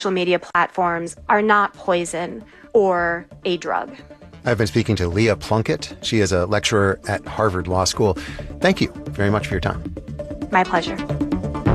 social media platforms are not poison or a drug. I've been speaking to Leah Plunkett. She is a lecturer at Harvard Law School. Thank you very much for your time. My pleasure.